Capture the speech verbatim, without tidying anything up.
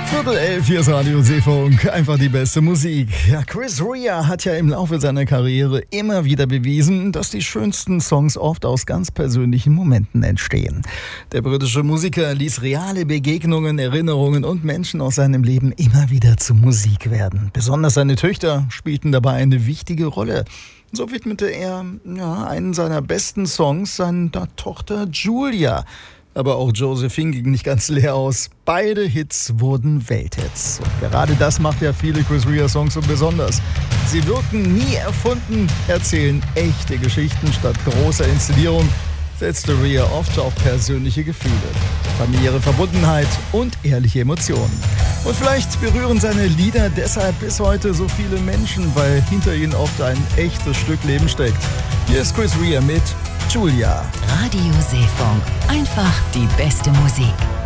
Viertel elf, hier ist Radio Seefunk, einfach die beste Musik. Ja, Chris Rea hat ja im Laufe seiner Karriere immer wieder bewiesen, dass die schönsten Songs oft aus ganz persönlichen Momenten entstehen. Der britische Musiker ließ reale Begegnungen, Erinnerungen und Menschen aus seinem Leben immer wieder zu Musik werden. Besonders seine Töchter spielten dabei eine wichtige Rolle. So widmete er ja, einen seiner besten Songs seiner Tochter Julia. Aber auch Josephine ging nicht ganz leer aus. Beide Hits wurden Welthits. Und gerade das macht ja viele Chris Rea-Songs so besonders. Sie wirken nie erfunden, erzählen echte Geschichten statt großer Inszenierung, setzte Rea oft auf persönliche Gefühle, familiäre Verbundenheit und ehrliche Emotionen. Und vielleicht berühren seine Lieder deshalb bis heute so viele Menschen, weil hinter ihnen oft ein echtes Stück Leben steckt. Hier ist Chris Rea mit Julia. Radio Seefunk. Einfach die beste Musik.